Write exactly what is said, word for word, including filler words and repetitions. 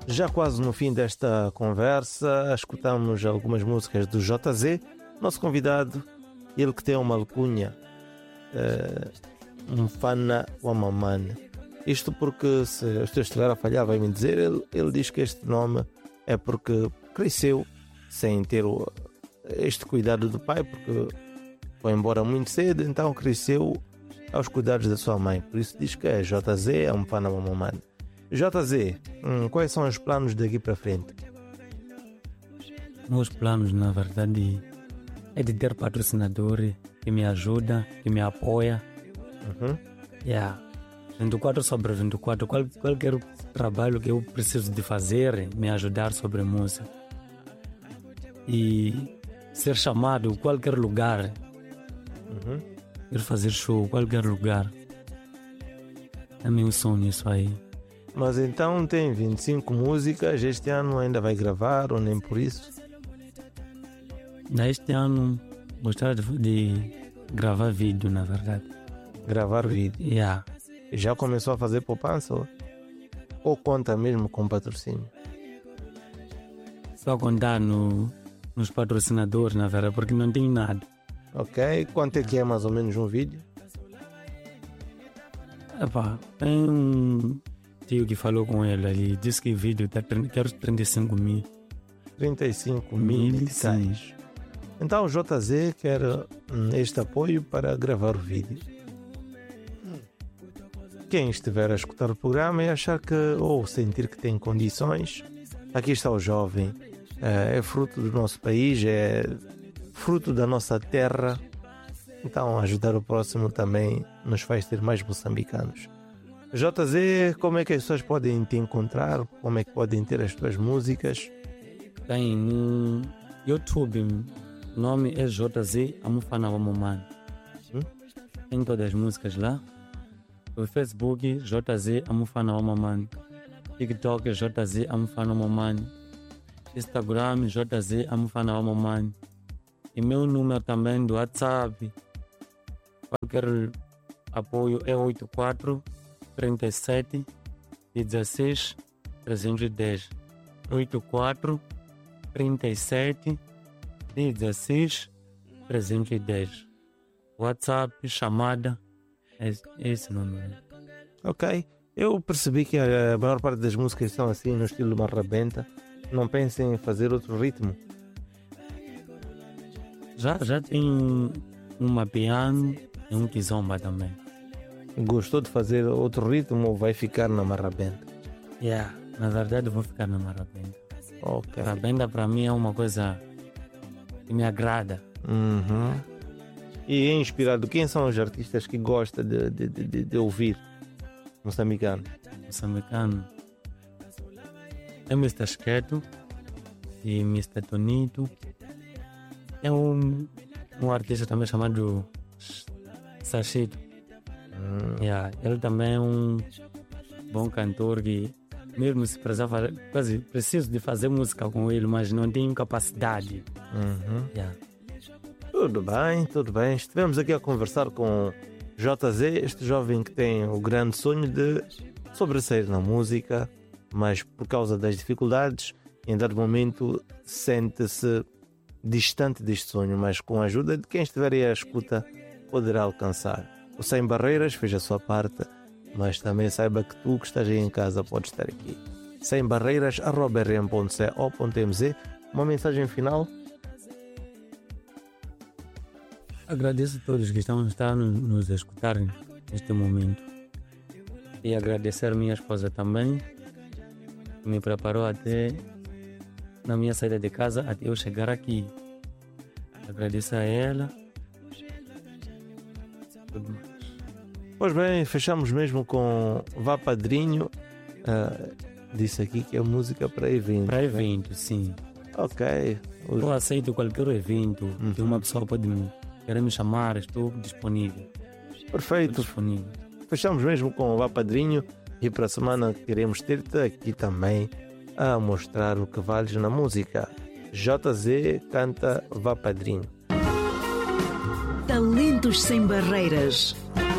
Já quase no fim desta conversa, escutamos algumas músicas do J Z. Nosso convidado, ele que tem uma alcunha, uh, Mfana wa Mamana. Isto porque, se eu estiver a falhar, vai-me dizer, ele, ele diz que este nome é porque cresceu sem ter o, este cuidado do pai, porque foi embora muito cedo, então cresceu aos cuidados da sua mãe. Por isso diz que é J Z, é Mfana wa Mamana. J Z, hum, quais são os planos daqui para frente? Meus planos, na verdade, é de ter patrocinador que me ajuda, que me apoia. Uhum. Yeah. vinte e quatro sobre vinte e quatro, qual, qualquer trabalho que eu preciso de fazer, me ajudar sobre música. E ser chamado em qualquer lugar. Uhum. Ir fazer show em qualquer lugar. É meu sonho isso aí. Mas então tem vinte e cinco músicas, este ano ainda vai gravar ou nem por isso? Este ano gostaria de, de gravar vídeo, na verdade. Gravar vídeo? Yeah. Já começou a fazer poupança ou, ou conta mesmo com patrocínio? Só contar no, nos patrocinadores, na verdade, porque não tenho nada. Ok, quanto é que é mais ou menos um vídeo? Epá, tem um tio que falou com ele ali, disse que o vídeo está quero trinta e cinco mil. trinta e cinco mil meticais. Então o J Z quer hum, este apoio para gravar o vídeo. Quem estiver a escutar o programa e achar que, ou sentir que tem condições, aqui está o jovem, é, é fruto do nosso país, é fruto da nossa terra, então ajudar o próximo também nos faz ter mais moçambicanos. J Z, como é que as pessoas podem te encontrar? Como é que podem ter as tuas músicas? Tem no YouTube, o nome é J Z Mfana wa Mamana. Hum? Tem todas as músicas lá. O Facebook, J Z Mfana wa Mamana. TikTok, J Z Mfana wa Mamana. Instagram, J Z Mfana wa Mamana. E meu número também do WhatsApp. Qualquer apoio é oito quatro, trinta e sete, dezesseis, trezentos e dez. oito quatro, trinta e sete, dezesseis, trezentos e dez. WhatsApp, chamada, é esse número. Ok, eu percebi que a maior parte das músicas são assim, no estilo marrabenta. Não pensem em fazer outro ritmo? Já, já tem uma piano e um kizomba também. Gostou de fazer outro ritmo ou vai ficar na marrabenta? Yeah, na verdade vou ficar na marrabenta. Ok. Marrabenta para mim é uma coisa que me agrada. Uhum. E é inspirado, quem são os artistas que gosta de, de, de, de ouvir moçambicano? Moçambicano é o mister Esqueto e mister Tonito. É um, um artista também chamado Sachito. Hum. Yeah, ele também é um bom cantor que mesmo se precisava, quase preciso de fazer música com ele, mas não tenho capacidade. Uhum. Yeah. Tudo bem, tudo bem. Estivemos aqui a conversar com J Z, este jovem que tem o grande sonho de sobressair na música, mas por causa das dificuldades, em dado momento sente-se distante deste sonho, mas com a ajuda de quem estiver aí à escuta poderá alcançar. O Sem Barreiras fez a sua parte, mas também saiba que tu que estás aí em casa podes estar aqui. Sem Barreiras, arroba r m ponto co ponto m z. Uma mensagem final? Agradeço a todos que estão, estão nos escutar neste momento. E agradecer a minha esposa também, que me preparou até na minha saída de casa até eu chegar aqui. Agradeço a ela. Tudo mais. Pois bem, fechamos mesmo com Vá Padrinho. Uh, disse aqui que é música para evento. Para evento, sim. Ok. Os... Eu aceito qualquer evento Uhum. que uma pessoa pode me, querer me chamar, estou disponível. Perfeito. Estou disponível. Fechamos mesmo com Vá Padrinho e para a semana queremos ter-te aqui também a mostrar o que vales na música. J Z canta Vá Padrinho. Talentos sem barreiras.